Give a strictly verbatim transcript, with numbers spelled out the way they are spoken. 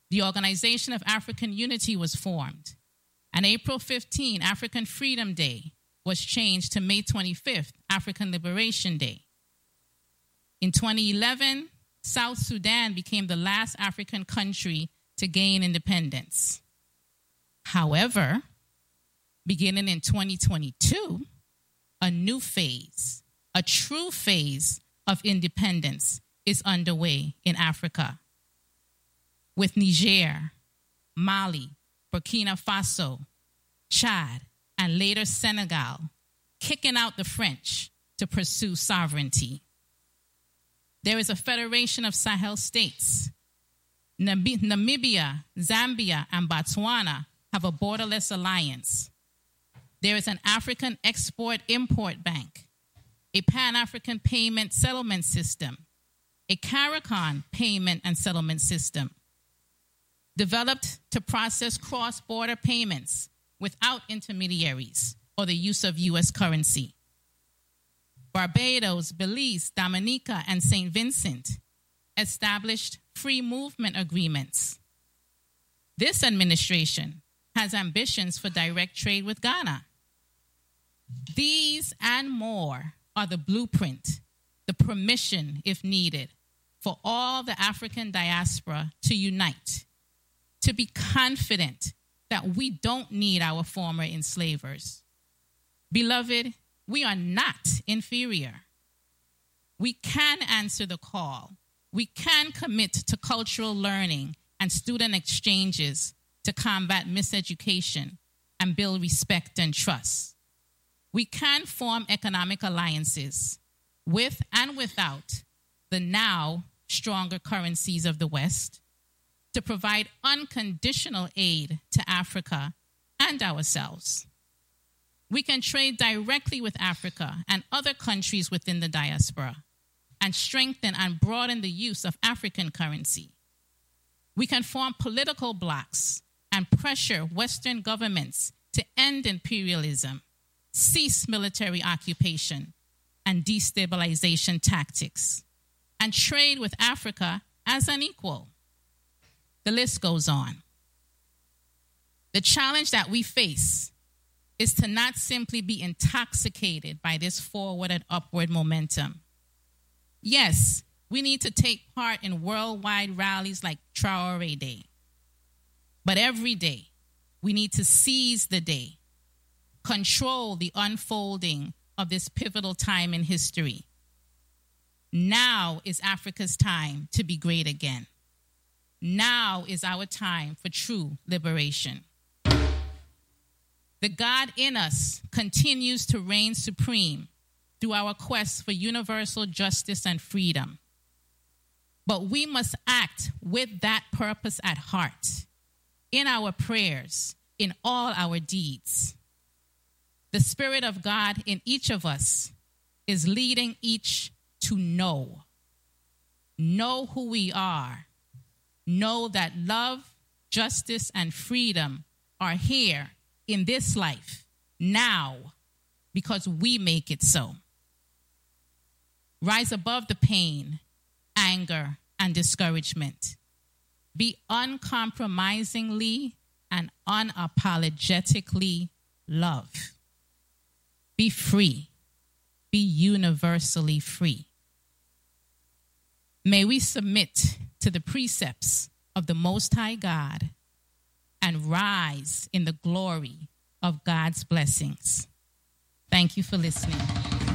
the Organization of African Unity was formed, and April fifteenth, African Freedom Day, was changed to May twenty-fifth, African Liberation Day. In twenty eleven, South Sudan became the last African country to gain independence. However, beginning in twenty twenty-two, a new phase, a true phase of independence is underway in Africa, with Niger, Mali, Burkina Faso, Chad, and later Senegal kicking out the French to pursue sovereignty. There is a federation of Sahel states. Namib- Namibia, Zambia, and Botswana have a borderless alliance. There is an African Export-Import Bank, a Pan-African payment settlement system, a CARICOM payment and settlement system, developed to process cross-border payments without intermediaries or the use of U S currency. Barbados, Belize, Dominica, and Saint Vincent established free movement agreements. This administration has ambitions for direct trade with Ghana. These and more are the blueprint, the permission, if needed, for all the African diaspora to unite, to be confident that we don't need our former enslavers. Beloved, we are not inferior. We can answer the call. We can commit to cultural learning and student exchanges to combat miseducation and build respect and trust. We can form economic alliances with and without the now stronger currencies of the West to provide unconditional aid to Africa and ourselves. We can trade directly with Africa and other countries within the diaspora and strengthen and broaden the use of African currency. We can form political blocs and pressure Western governments to end imperialism, cease military occupation and destabilization tactics, and trade with Africa as an equal. The list goes on. The challenge that we face is to not simply be intoxicated by this forward and upward momentum. Yes, we need to take part in worldwide rallies like Traore Day. But every day, we need to seize the day, control the unfolding of this pivotal time in history. Now is Africa's time to be great again. Now is our time for true liberation. The God in us continues to reign supreme through our quest for universal justice and freedom. But we must act with that purpose at heart, in our prayers, in all our deeds. The Spirit of God in each of us is leading each to know. Know who we are. Know that love, justice, and freedom are here in this life, now, because we make it so. Rise above the pain, anger, and discouragement. Be uncompromisingly and unapologetically love. Be free. Be universally free. May we submit to the precepts of the Most High God and rise in the glory of God's blessings. Thank you for listening.